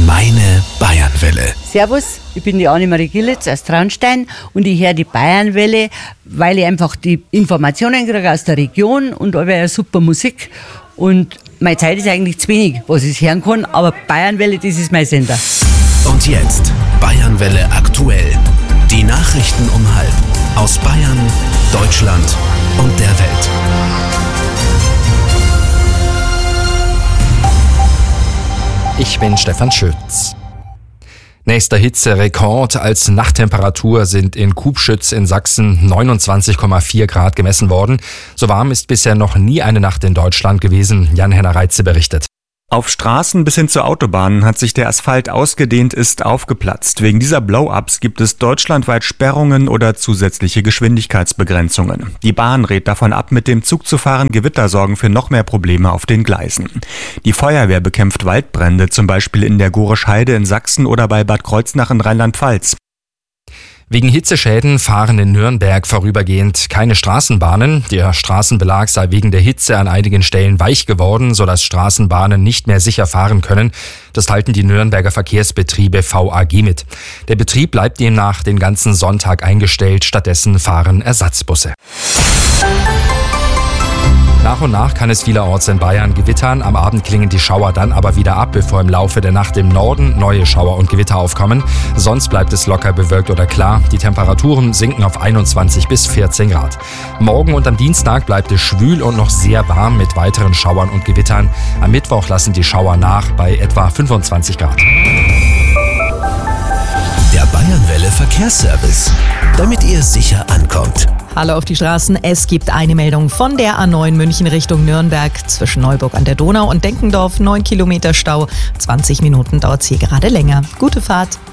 Meine Bayernwelle. Servus, ich bin die Annemarie Gillitz aus Traunstein und ich höre die Bayernwelle, weil ich einfach die Informationen kriege aus der Region und eine super Musik. Und meine Zeit ist eigentlich zu wenig, was ich hören kann, aber Bayernwelle, das ist mein Sender. Und jetzt Bayernwelle aktuell. Die Nachrichten um 12:30 aus Bayern, Deutschland und der Welt. Ich bin Stefan Schütz. Nächster Hitzerekord als Nachttemperatur sind in Kubschütz in Sachsen 29,4 Grad gemessen worden. So warm ist bisher noch nie eine Nacht in Deutschland gewesen. Jan-Henner Reitze berichtet. Auf Straßen bis hin zu Autobahnen hat sich der Asphalt ausgedehnt, ist aufgeplatzt. Wegen dieser Blow-ups gibt es deutschlandweit Sperrungen oder zusätzliche Geschwindigkeitsbegrenzungen. Die Bahn rät davon ab, mit dem Zug zu fahren. Gewitter sorgen für noch mehr Probleme auf den Gleisen. Die Feuerwehr bekämpft Waldbrände, zum Beispiel in der Gorisch Heide in Sachsen oder bei Bad Kreuznach in Rheinland-Pfalz. Wegen Hitzeschäden fahren in Nürnberg vorübergehend keine Straßenbahnen. Der Straßenbelag sei wegen der Hitze an einigen Stellen weich geworden, sodass Straßenbahnen nicht mehr sicher fahren können. Das teilten die Nürnberger Verkehrsbetriebe VAG mit. Der Betrieb bleibt demnach den ganzen Sonntag eingestellt. Stattdessen fahren Ersatzbusse. Nach und nach kann es vielerorts in Bayern gewittern. Am Abend klingen die Schauer dann aber wieder ab, bevor im Laufe der Nacht im Norden neue Schauer und Gewitter aufkommen. Sonst bleibt es locker bewölkt oder klar. Die Temperaturen sinken auf 21 bis 14 Grad. Morgen und am Dienstag bleibt es schwül und noch sehr warm mit weiteren Schauern und Gewittern. Am Mittwoch lassen die Schauer nach bei etwa 25 Grad. Der Bayernwelle Verkehrsservice, damit ihr sicher ankommt. Hallo auf die Straßen. Es gibt eine Meldung von der A9 München Richtung Nürnberg. Zwischen Neuburg an der Donau und Denkendorf 9 Kilometer Stau. 20 Minuten dauert es hier gerade länger. Gute Fahrt.